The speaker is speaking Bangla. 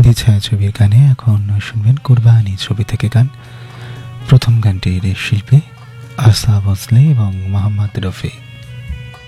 সুরভি ছায়াছবির গানে এখন শুনবেন কুরবানি ছবি থেকে গান। প্রথম গানটির শিল্পী আশা ভোসলে এবং মোহাম্মদ রফি।